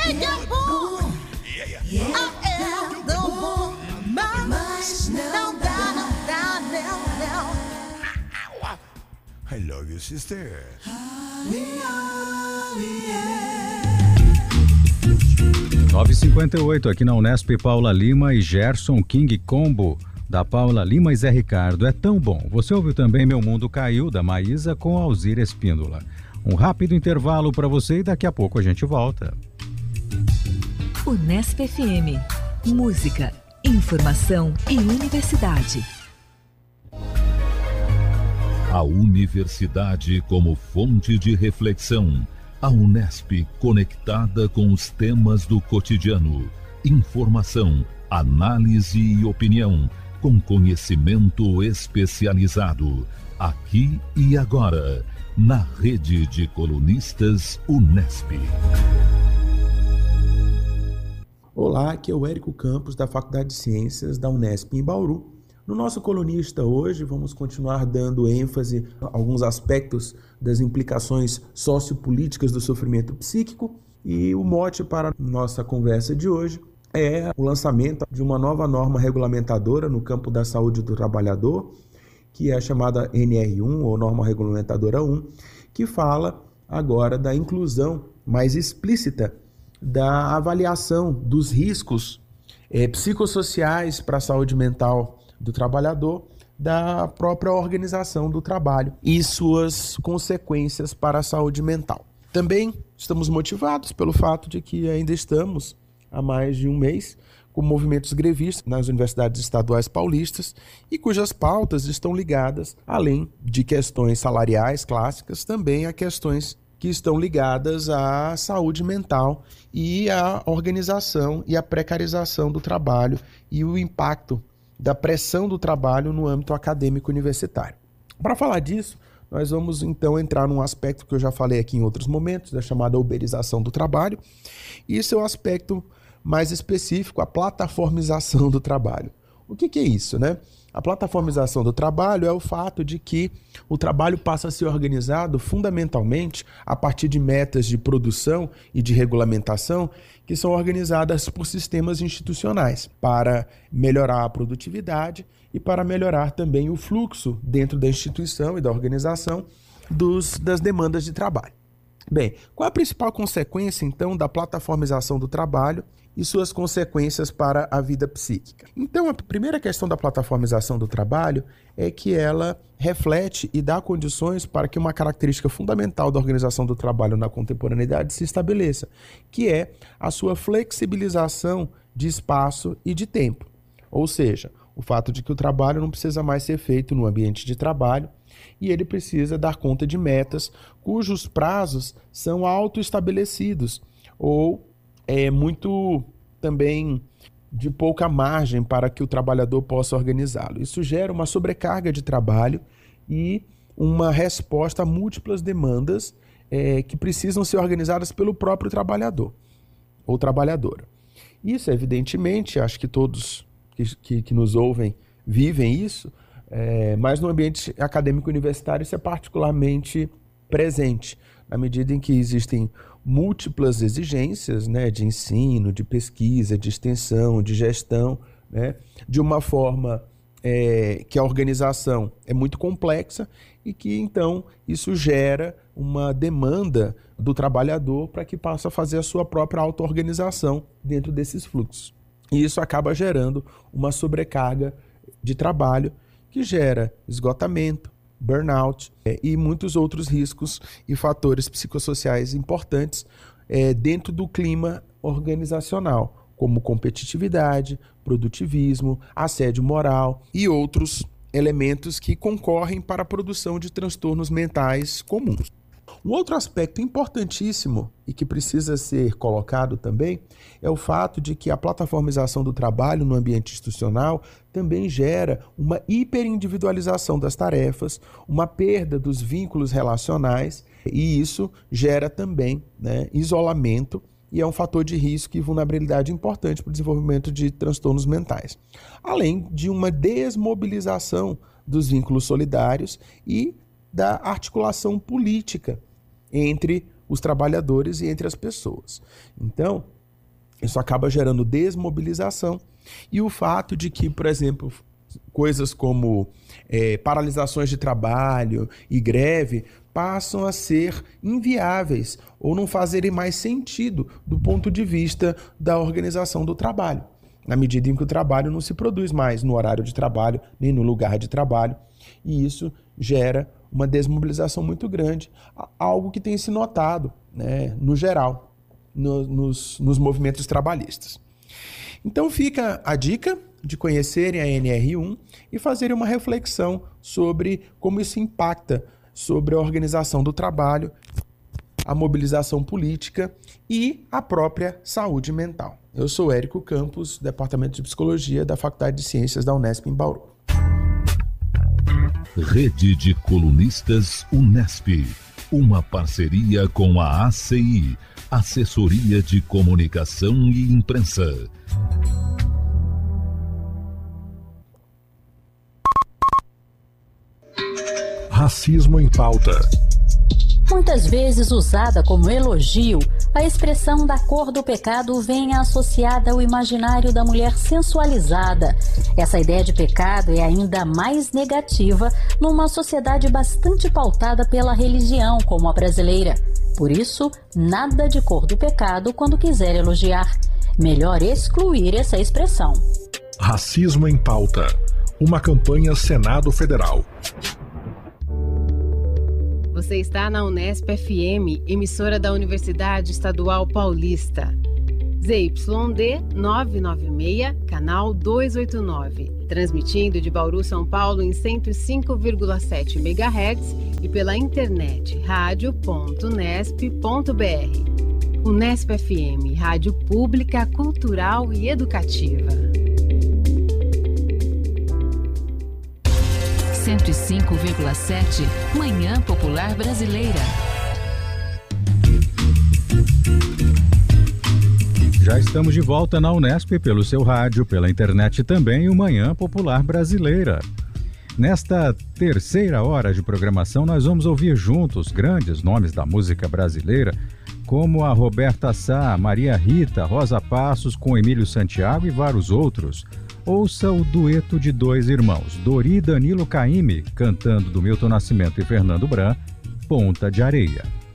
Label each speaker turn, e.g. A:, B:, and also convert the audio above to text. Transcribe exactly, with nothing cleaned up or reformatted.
A: I love you, sister.
B: nove e cinquenta e oito aqui na Unesp, Paula Lima e Gerson King Combo, da Paula Lima e Zé Ricardo. É tão bom. Você ouviu também Meu Mundo Caiu, da Maísa, com Alzira Espíndola. Um rápido intervalo para você e daqui a pouco a gente volta.
C: Unesp F M. Música, informação e universidade.
D: A universidade como fonte de reflexão. A Unesp conectada com os temas do cotidiano. Informação, análise e opinião, com conhecimento especializado. Aqui e agora, na rede de colunistas Unesp.
E: Olá, aqui é o Érico Campos, da Faculdade de Ciências da Unesp em Bauru. No nosso colunista hoje, vamos continuar dando ênfase a alguns aspectos das implicações sociopolíticas do sofrimento psíquico, e o mote para a nossa conversa de hoje é o lançamento de uma nova norma regulamentadora no campo da saúde do trabalhador, que é a chamada N R um, ou Norma Regulamentadora um, que fala agora da inclusão mais explícita da avaliação dos riscos é, psicossociais para a saúde mental do trabalhador, da própria organização do trabalho e suas consequências para a saúde mental. Também estamos motivados pelo fato de que ainda estamos há mais de um mês com movimentos grevistas nas universidades estaduais paulistas e cujas pautas estão ligadas, além de questões salariais clássicas, também a questões que estão ligadas à saúde mental e à organização e à precarização do trabalho e o impacto da pressão do trabalho no âmbito acadêmico universitário. Para falar disso, nós vamos então entrar num aspecto que eu já falei aqui em outros momentos, da chamada uberização do trabalho, e isso é um aspecto mais específico, a plataformização do trabalho. O que, que é isso, né? A plataformização do trabalho é o fato de que o trabalho passa a ser organizado fundamentalmente a partir de metas de produção e de regulamentação que são organizadas por sistemas institucionais para melhorar a produtividade e para melhorar também o fluxo dentro da instituição e da organização dos, das demandas de trabalho. Bem, qual é a principal consequência, então, da plataformização do trabalho e suas consequências para a vida psíquica? Então, a primeira questão da plataformização do trabalho é que ela reflete e dá condições para que uma característica fundamental da organização do trabalho na contemporaneidade se estabeleça, que é a sua flexibilização de espaço e de tempo. Ou seja, o fato de que o trabalho não precisa mais ser feito no ambiente de trabalho e ele precisa dar conta de metas cujos prazos são autoestabelecidos ou é muito também de pouca margem para que o trabalhador possa organizá-lo. Isso gera uma sobrecarga de trabalho e uma resposta a múltiplas demandas é, que precisam ser organizadas pelo próprio trabalhador ou trabalhadora. Isso, evidentemente, acho que todos que, que, que nos ouvem vivem isso, é, mas no ambiente acadêmico universitário isso é particularmente presente, na medida em que existem múltiplas exigências, né, de ensino, de pesquisa, de extensão, de gestão, né, de uma forma é, que a organização é muito complexa e que, então, isso gera uma demanda do trabalhador para que possa fazer a sua própria auto-organização dentro desses fluxos. E isso acaba gerando uma sobrecarga de trabalho que gera esgotamento, burnout é, e muitos outros riscos e fatores psicossociais importantes é, dentro do clima organizacional, como competitividade, produtivismo, assédio moral e outros elementos que concorrem para a produção de transtornos mentais comuns. Um outro aspecto importantíssimo e que precisa ser colocado também é o fato de que a plataformização do trabalho no ambiente institucional também gera uma hiperindividualização das tarefas, uma perda dos vínculos relacionais e isso gera também, né, isolamento e é um fator de risco e vulnerabilidade importante para o desenvolvimento de transtornos mentais. Além de uma desmobilização dos vínculos solidários e da articulação política entre os trabalhadores e entre as pessoas. Então, Isso acaba gerando desmobilização e o fato de que, por exemplo, coisas como é, paralisações de trabalho e greve passam a ser inviáveis ou não fazerem mais sentido do ponto de vista da organização do trabalho, na medida em que o trabalho não se produz mais no horário de trabalho, nem no lugar de trabalho, e isso gera uma desmobilização muito grande, algo que tem se notado, né, no geral, no, nos, nos movimentos trabalhistas. Então fica a dica de conhecerem a N R um e fazerem uma reflexão sobre como isso impacta sobre a organização do trabalho, a mobilização política e a própria saúde mental. Eu sou Érico Campos, Departamento de Psicologia da Faculdade de Ciências da Unesp em Bauru.
D: Rede de Colunistas Unesp, uma parceria com a A C I, Assessoria de Comunicação e Imprensa.
A: Racismo em pauta.
F: Muitas vezes usada como elogio, a expressão da cor do pecado vem associada ao imaginário da mulher sensualizada. Essa ideia de pecado é ainda mais negativa numa sociedade bastante pautada pela religião, como a brasileira. Por isso, nada de cor do pecado quando quiser elogiar. Melhor excluir essa expressão.
A: Racismo em pauta. Uma campanha Senado Federal.
G: Você está na Unesp F M, emissora da Universidade Estadual Paulista. Z Y D novecentos e noventa e seis, canal duzentos e oitenta e nove. Transmitindo de Bauru, São Paulo em cento e cinco vírgula sete megahertz e pela internet rádio ponto unesp ponto b r. Unesp F M, rádio pública, cultural e educativa.
C: cento e cinco vírgula sete, Manhã Popular Brasileira.
B: Já estamos de volta na Unesp pelo seu rádio, pela internet também, o Manhã Popular Brasileira. Nesta terceira hora de programação, nós vamos ouvir juntos grandes nomes da música brasileira, como a Roberta Sá, Maria Rita, Rosa Passos com Emílio Santiago e vários outros. Ouça o dueto de dois irmãos, Dori e Danilo Caymmi, cantando do Milton Nascimento e Fernando Bran, Ponta de Areia.